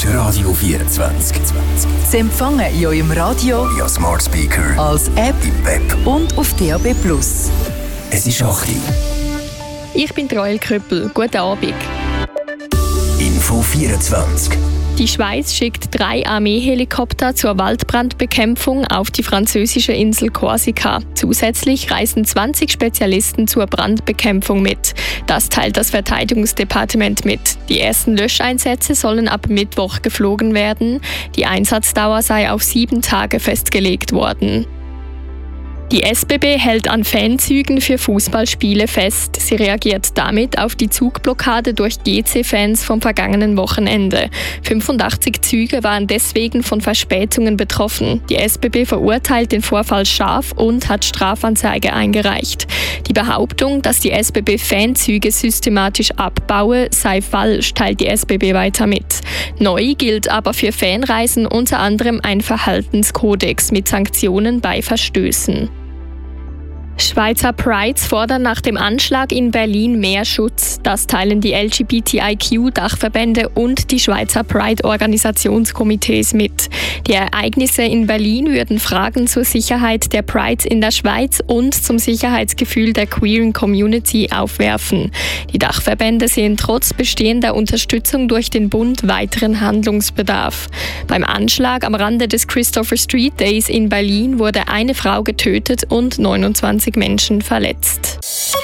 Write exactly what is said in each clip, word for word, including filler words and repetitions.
ist Radio vierundzwanzig. Sie empfangen in eurem Radio, via Smart Speaker, als App im Web und auf D A B plus. Es ist acht Uhr. Ich bin Roel Köppel. Guten Abend. Info vierundzwanzig. Die Schweiz schickt drei Armeehelikopter zur Waldbrandbekämpfung auf die französische Insel Korsika. Zusätzlich reisen zwanzig Spezialisten zur Brandbekämpfung mit. Das teilt das Verteidigungsdepartement mit. Die ersten Löscheinsätze sollen ab Mittwoch geflogen werden. Die Einsatzdauer sei auf sieben Tage festgelegt worden. Die S B B hält an Fanzügen für Fußballspiele fest. Sie reagiert damit auf die Zugblockade durch G C-Fans vom vergangenen Wochenende. fünfundachtzig Züge waren deswegen von Verspätungen betroffen. Die S B B verurteilt den Vorfall scharf und hat Strafanzeige eingereicht. Die Behauptung, dass die S B B Fanzüge systematisch abbaue, sei falsch, teilt die S B B weiter mit. Neu gilt aber für Fanreisen unter anderem ein Verhaltenskodex mit Sanktionen bei Verstößen. Schweizer Prides fordern nach dem Anschlag in Berlin mehr Schutz. Das teilen die L G B T I Q-Dachverbände und die Schweizer Pride-Organisationskomitees mit. Die Ereignisse in Berlin würden Fragen zur Sicherheit der Prides in der Schweiz und zum Sicherheitsgefühl der queeren Community aufwerfen. Die Dachverbände sehen trotz bestehender Unterstützung durch den Bund weiteren Handlungsbedarf. Beim Anschlag am Rande des Christopher Street Days in Berlin wurde eine Frau getötet und neunundzwanzig Menschen verletzt.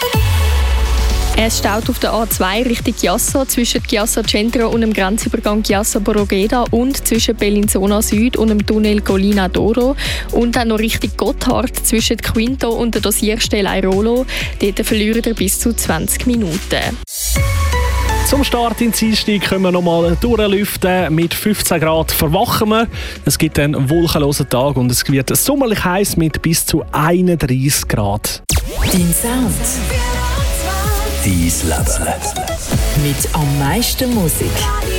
Es staut auf der A zwei Richtung Chiasso zwischen Chiasso Centro und dem Grenzübergang Chiasso Borrogeda und zwischen Bellinzona Süd und dem Tunnel Collina d'Oro und dann noch Richtung Gotthard zwischen Quinto und der Dosierstelle Airolo. Dort verliert er bis zu zwanzig Minuten. Zum Start in den Dienstag können wir nochmal durchlüften. Mit fünfzehn Grad verwachen wir. Es gibt einen wolkenlosen Tag und es wird sommerlich heiß mit bis zu einunddreissig Grad. Dein Sound. Dein Leben. Mit am meisten Musik.